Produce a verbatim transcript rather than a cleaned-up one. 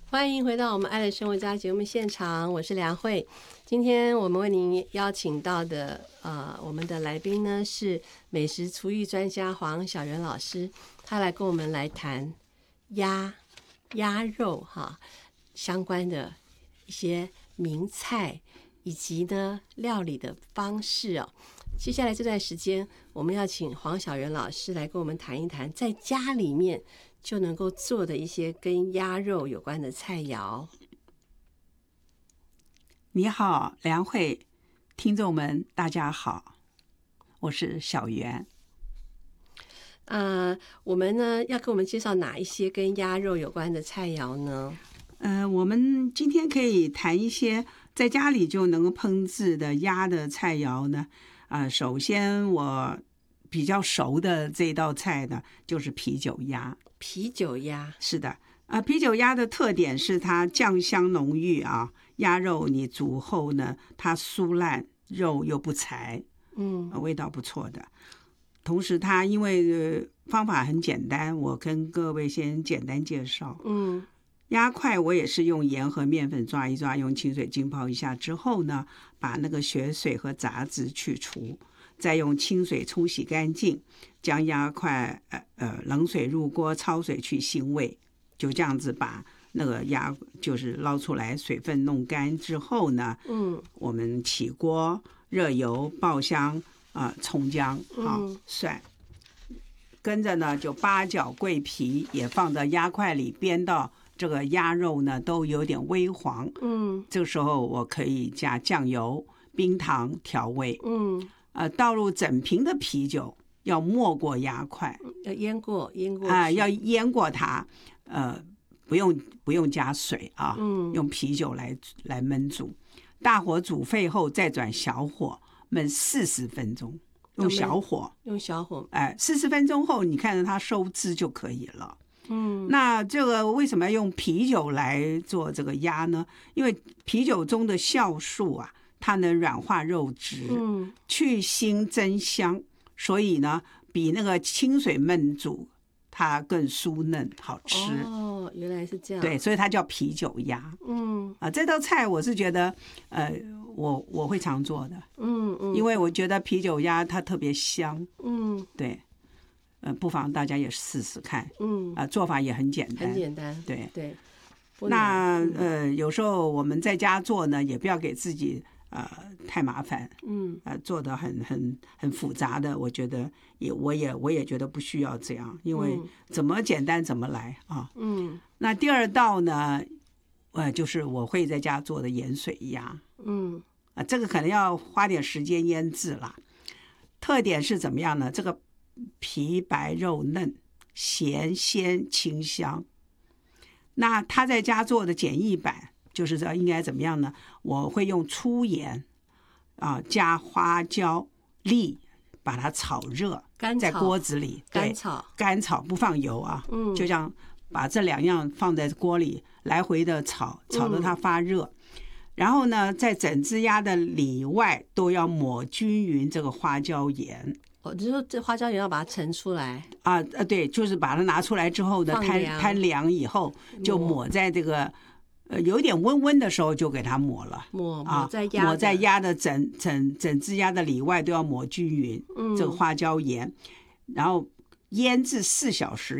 欢迎回到我们爱的生活家节目现场，我是梁慧。今天我们为您邀请到的呃，我们的来宾呢是美食厨艺专家黄小媛老师，他来跟我们来谈鸭鸭肉哈相关的一些名菜以及呢料理的方式哦。接下来这段时间，我们要请黄小媛老师来跟我们谈一谈在家里面就能够做的一些跟鸭肉有关的菜肴。 你好，梁慧，听众们大家好，我是小媛。 呃，我们呢要跟我们介绍哪一些跟鸭肉有关的菜肴呢？ 呃，我们今天可以谈一些在家里就能够烹制的鸭的菜肴呢。呃，首先我比较熟的这道菜呢，就是啤酒鸭。 啤酒鸭是的，呃，啤酒鸭的特点是它酱香浓郁啊，鸭肉你煮后呢，它酥烂，肉又不柴， 嗯、 呃，味道不错的。同时它因为、呃、方法很简单，我跟各位先简单介绍。 嗯， 鸭块我也是用盐和面粉抓一抓，用清水浸泡一下之后呢，把那个血水和杂质去除，再用清水冲洗干净，将鸭块呃呃冷水入锅焯水去腥味，就这样子把那个鸭就是捞出来，水分弄干之后呢， 嗯， 我们起锅热油爆香啊、呃，葱姜好、 嗯、 蒜，跟着呢就八角桂皮也放到鸭块里煸到这个鸭肉呢都有点微黄， 嗯， 这个时候我可以加酱油、冰糖调味， 嗯， 呃，倒入整瓶的啤酒，要没过鸭块， 要腌过，腌过啊、呃，要腌过它，呃，不用不用加水啊， 嗯， 用啤酒来来焖煮，大火煮沸后再转小火焖四十分钟，用小火， 用小火， 哎，四十分钟后你看着它收汁就可以了。 嗯， 那这个为什么要用啤酒来做这个鸭呢？因为啤酒中的酵素啊，它能软化肉质， 嗯， 去腥增香，所以呢，比那个清水焖煮它更酥嫩好吃。 哦，原来是这样。 对，所以它叫啤酒鸭。 嗯， 啊，这道菜我是觉得，呃，我我会常做的。 嗯嗯， 因为我觉得啤酒鸭它特别香。 嗯， 对。呃，不妨大家也试试看， 嗯， 啊、呃，做法也很简单， 很简单， 对对。 那呃，有时候我们在家做呢，也不要给自己呃太麻烦， 嗯， 呃，做的很很很复杂的，我觉得也我也我也觉得不需要这样，因为怎么简单怎么来啊， 嗯。 那第二道呢，呃，就是我会在家做的盐水鸭， 嗯， 啊、呃，这个可能要花点时间腌制啦。特点是怎么样呢？这个皮白肉嫩，咸鲜清香。那他在家做的简易版就是这应该怎么样呢？我会用粗盐啊，加花椒粒，把它炒热，在锅子里干炒干炒不放油啊， 嗯， 就这样把这两样放在锅里来回的炒，炒到它发热。嗯，然后呢，在整只鸭的里外都要抹均匀这个花椒盐。 哦，就是说这花椒盐要把它盛出来啊？呃，对，就是把它拿出来之后呢，摊摊凉以后，就抹在这个呃有点温温的时候就给它抹了， 抹抹在鸭、 啊、抹在鸭的整整整只鸭的里外都要抹均匀， 嗯， 这个花椒盐，然后腌制四小时。